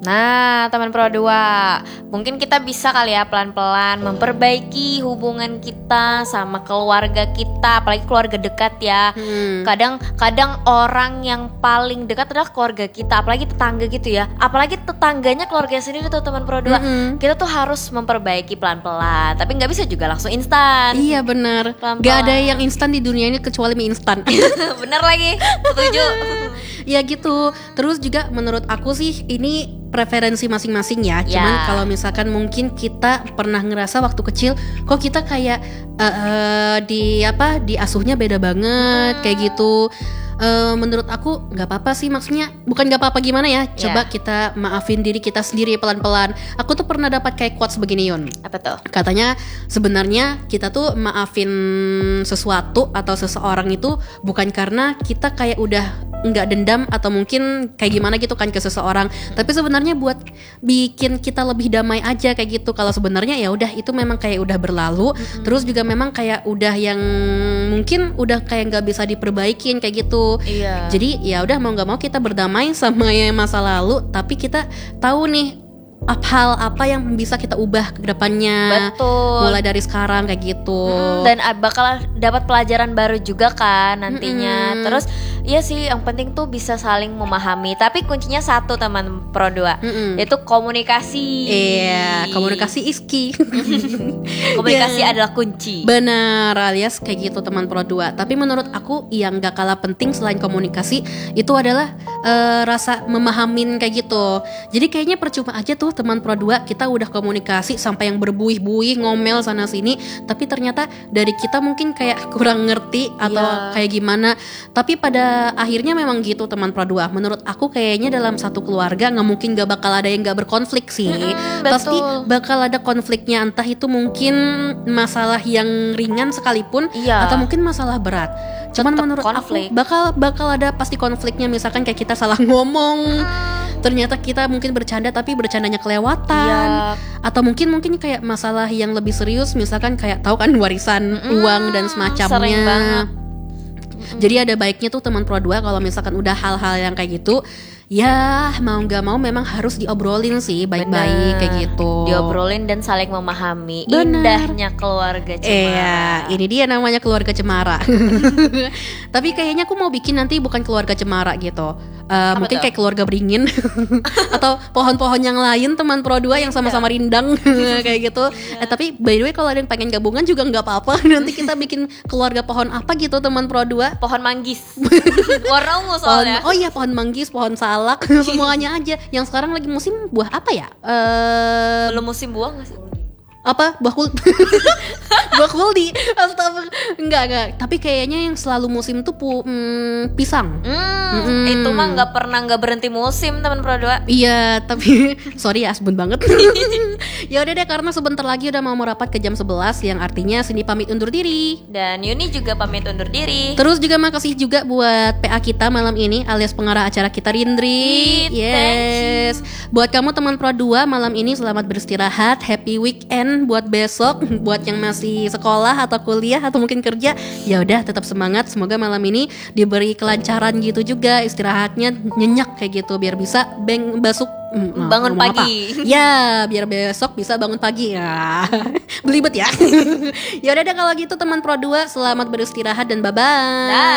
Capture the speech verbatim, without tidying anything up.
Nah, teman Pro dua, mungkin kita bisa kali ya pelan-pelan memperbaiki hubungan kita sama keluarga kita, apalagi keluarga dekat ya. Hmm. Kadang-kadang orang yang paling dekat adalah keluarga kita, apalagi tetangga gitu ya. Apalagi tetangganya keluarga sendiri tuh teman Pro dua. Mm-mm. Kita tuh harus memperbaiki pelan-pelan, tapi nggak bisa juga langsung instan. Iya benar. Pelan-pelan. Gak ada yang instan di dunia ini kecuali mie instan. Bener lagi, setuju. Ya gitu. Terus juga menurut aku sih ini preferensi masing-masing ya. Cuman Ya. kalau misalkan mungkin kita pernah ngerasa waktu kecil kok kita kayak uh, uh, di apa diasuhnya beda banget kayak gitu. Uh, menurut aku nggak apa-apa sih, maksudnya bukan nggak apa-apa gimana ya. Coba Ya. kita maafin diri kita sendiri pelan-pelan. Aku tuh pernah dapat kayak quotes begini, Yun. Apa tuh? Katanya sebenarnya kita tuh maafin sesuatu atau seseorang itu bukan karena kita kayak udah nggak dendam atau mungkin kayak gimana gitu kan ke seseorang, tapi sebenarnya buat bikin kita lebih damai aja kayak gitu. Kalau sebenarnya ya udah itu memang kayak udah berlalu, mm-hmm. terus juga memang kayak udah yang mungkin udah kayak nggak bisa diperbaikin kayak gitu. Iya. Jadi ya udah mau nggak mau kita berdamai sama yang masa lalu, tapi kita tahu nih hal apa yang bisa kita ubah ke depannya. Betul. Mulai dari sekarang kayak gitu. Hmm, dan bakal dapat pelajaran baru juga kan nantinya. Mm-mm. Terus iya sih yang penting tuh bisa saling memahami. Tapi kuncinya satu teman Pro dua, Mm-mm. yaitu komunikasi. Iya, komunikasi is key. Komunikasi Yeah. adalah kunci. Benar, alias kayak gitu teman Pro dua. Tapi menurut aku yang gak kalah penting selain komunikasi itu adalah uh, rasa memahamin kayak gitu. Jadi kayaknya percuma aja tuh teman Pro dua kita udah komunikasi sampai yang berbuih-buih ngomel sana sini, tapi ternyata dari kita mungkin kayak kurang ngerti atau Yeah. kayak gimana. Tapi pada akhirnya memang gitu teman Pro dua. Menurut aku kayaknya dalam satu keluarga gak mungkin gak bakal ada yang gak berkonflik sih. Mm-mm, Pasti betul. bakal ada konfliknya, entah itu mungkin masalah yang ringan sekalipun Iya. atau mungkin masalah berat. Cuman Tetep menurut konflik. aku bakal bakal ada pasti konfliknya, misalkan kayak kita salah ngomong. Ternyata kita mungkin bercanda tapi bercandanya kelewatan. Iya. Atau mungkin mungkin kayak masalah yang lebih serius, misalkan kayak tahu kan warisan Mm, uang dan semacamnya. sering banget. Jadi ada baiknya tuh teman Pro dua kalau misalkan udah hal-hal yang kayak gitu, ya mau nggak mau memang harus diobrolin sih baik-baik Bener. kayak gitu. Diobrolin dan saling memahami. Bener. Indahnya keluarga Cemara. Iya, ini dia namanya keluarga Cemara. Tapi kayaknya aku mau bikin nanti bukan keluarga Cemara gitu. Uh, mungkin tuh? kayak keluarga beringin atau pohon-pohon yang lain teman Pro dua yang sama-sama rindang kayak gitu. Eh, tapi by the way kalau ada yang pengen gabungan juga nggak apa-apa. Nanti kita bikin keluarga pohon apa gitu teman Pro dua. Pohon manggis. Warna ungu Pohon, soalnya. oh iya pohon manggis, pohon salak, semuanya aja. Yang sekarang lagi musim buah apa ya? Eh Belum musim buah gak sih? apa buah kul buah kuldi, astaga, enggak enggak. Tapi kayaknya yang selalu musim tuh pu, hmm, pisang. Hmm, Mm-mm. itu mah nggak pernah nggak berhenti musim teman Pro dua. Iya, tapi sorry ya, asbun banget. Ya udah deh, karena sebentar lagi udah mau merapat ke jam sebelas, yang artinya Cindy pamit undur diri. Dan Yuni juga pamit undur diri. Terus juga makasih juga buat P A kita malam ini, alias pengarah acara kita, Rindri. Ih, Yes. Buat kamu teman Pro dua malam ini selamat beristirahat, happy weekend buat besok. Buat yang masih sekolah atau kuliah atau mungkin kerja, ya udah tetap semangat. Semoga malam ini diberi kelancaran gitu juga, istirahatnya nyenyak kayak gitu biar bisa beng basuk mm, Bangun ngomong pagi. apa? Ya, biar besok bisa bangun pagi ya. Belibet ya. Ya udah deh kalau gitu teman Pro dua, selamat beristirahat dan bye bye. Dah.